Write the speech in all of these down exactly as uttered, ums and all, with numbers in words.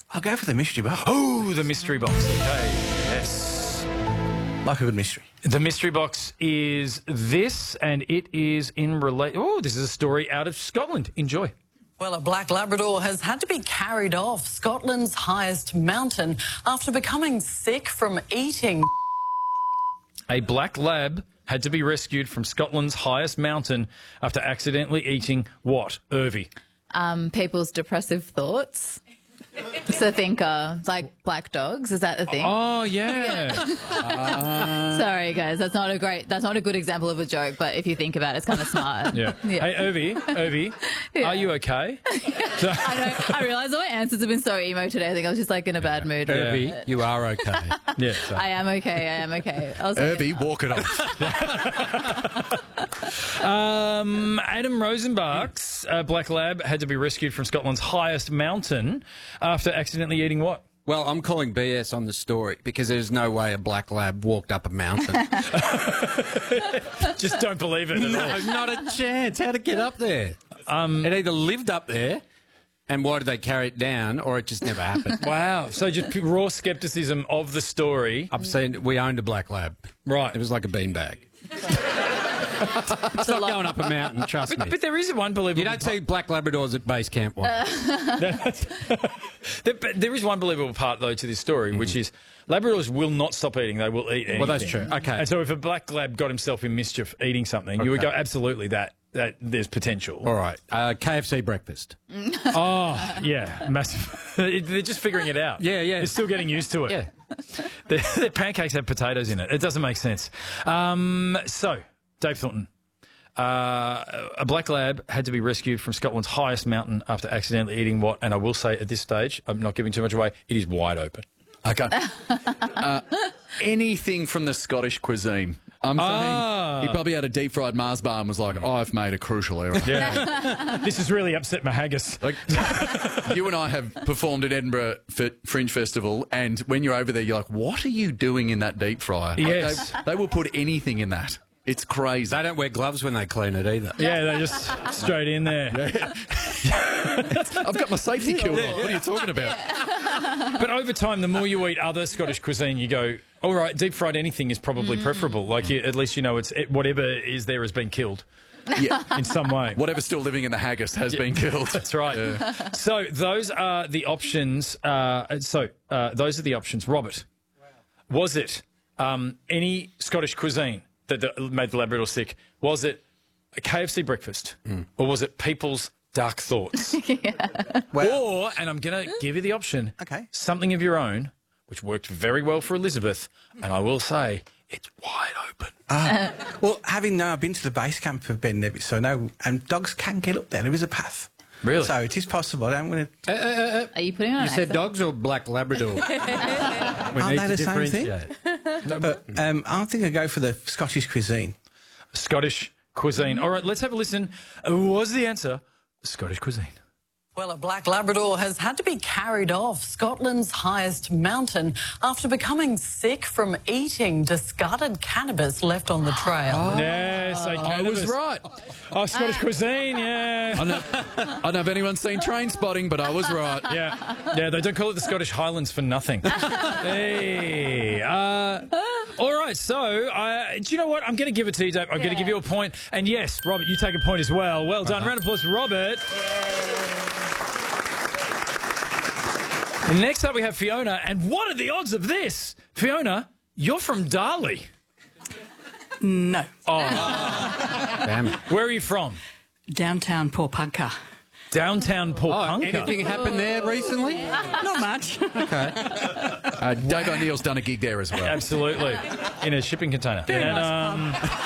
I'll go for the mystery box. Oh, the mystery box. Okay, yes. Like a good mystery. The mystery box is this, and it is in relate. Oh, this is a story out of Scotland. Enjoy. Well, a black Labrador has had to be carried off Scotland's highest mountain after becoming sick from eating. A black lab had to be rescued from Scotland's highest mountain after accidentally eating what? Irvie. Um, people's depressive thoughts. So think uh, like black dogs. Is that the thing? Oh, yeah. uh, Sorry, guys. That's not a great, that's not a good example of a joke, but if you think about it, it's kind of smart. Yeah. yeah. Hey, Irvie, Irvie, yeah. Are you okay? I know. I realise all my answers have been so emo today. I think I was just like in a bad mood. Irvie, yeah. You are okay. Yeah. So. I am okay. I am okay. I was Irvie, like, walk it off. um, Adam Rosenbach's uh, black lab had to be rescued from Scotland's highest mountain after accidentally eating what? Well, I'm calling B S on the story because there's no way a black lab walked up a mountain. Just don't believe it at no, all. Not a chance. How'd it get up there? Um, it either lived up there, and why did they carry it down, or it just never happened. Wow. So just raw scepticism of the story. I've seen, we owned a black lab. Right. It was like a beanbag. It's not going up a mountain, trust but, me. But there is one believable... You don't see black Labradors at base camp one. Uh. there, there is one believable part, though, to this story, mm. which is Labradors will not stop eating. They will eat anything. Well, that's true. Okay. And so if a black lab got himself in mischief eating something, okay. you would go, absolutely, that, that there's potential. All right. Uh, K F C breakfast. Oh, yeah. Massive. They're just figuring it out. Yeah, yeah. They're still getting used to it. Yeah. their, their pancakes have potatoes in it. It doesn't make sense. Um, so... Dave Thornton, uh, a black lab had to be rescued from Scotland's highest mountain after accidentally eating what? And I will say at this stage, I'm not giving too much away, it is wide open. Okay. uh, anything from the Scottish cuisine. I'm saying ah. he probably had a deep fried Mars bar and was like, oh, I've made a crucial error. Yeah. This has really upset my haggis. Like, you and I have performed at Edinburgh Fringe Festival, and when you're over there, you're like, what are you doing in that deep fryer? Yes. They, they will put anything in that. It's crazy. They don't wear gloves when they clean it either. Yeah, they just straight in there. Yeah. I've got my safety kilt on. What are you talking about? But over time, the more you eat other Scottish cuisine, you go, all right, deep fried anything is probably mm. preferable. Like, you, at least you know it's it, whatever is there has been killed. Yeah, in some way. Whatever's still living in the haggis has yeah, been killed. That's right. Yeah. So those are the options. Uh, so uh, those are the options. Robert, wow. Was it um, any Scottish cuisine that made the Labrador sick? Was it a K F C breakfast? Mm. Or was it people's dark thoughts? Yeah. Well, or, and I'm going to give you the option, okay. something of your own, which worked very well for Elizabeth, and I will say it's wide open. Uh, well, having now been to the base camp of Ben Nevis, so no, and dogs can get up there. There is a path. Really? So it is possible. I'm going to... Uh, uh, uh, Are you putting on You an said accent? dogs or black Labrador? We Aren't they the same thing? No, but um, I think I'd go for the Scottish cuisine. Scottish cuisine. All right, let's have a listen. Uh, what was the answer? Scottish cuisine. Well, a black Labrador has had to be carried off Scotland's highest mountain after becoming sick from eating discarded cannabis left on the trail. Oh. Yes, I, I was right. Oh, Scottish cuisine, yeah. I, know, I don't know if anyone's seen Train Spotting, but I was right. Yeah, yeah. They don't call it the Scottish Highlands for nothing. Hey, uh, all right. So, uh, do you know what? I'm going to give it to you, Dave. I'm yeah. going to give you a point. And yes, Robert, you take a point as well. Well done. Uh-huh. Round of applause for Robert. And next up, we have Fiona. And what are the odds of this? Fiona, you're from Darley. No. Oh. Damn it. Where are you from? Downtown Porpunka. Downtown Porpunka? Oh, anything happened there recently? Not much. Okay. Uh, Dave O'Neill's done a gig there as well. Absolutely. In a shipping container. Very and, nice um...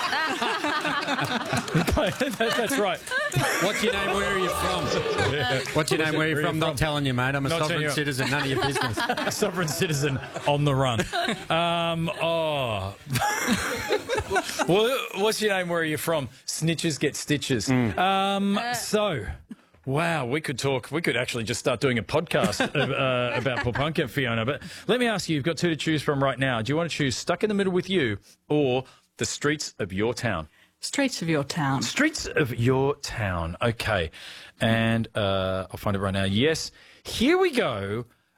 That's right. What's your name? Where are you from? Yeah. What's your name? Where are you from? Not telling you, mate. I'm a Not sovereign citizen. None of your business. A sovereign citizen on the run. Um, oh. Well, what's your name? Where are you from? Snitches get stitches. Mm. Um, so... Wow, we could talk. We could actually just start doing a podcast of, uh, about Porpunka, Fiona. But let me ask you, you've got two to choose from right now. Do you want to choose Stuck in the Middle with You or The Streets of Your Town? Streets of Your Town. Streets of Your Town. Okay. And uh, I'll find it right now. Yes. Here we go.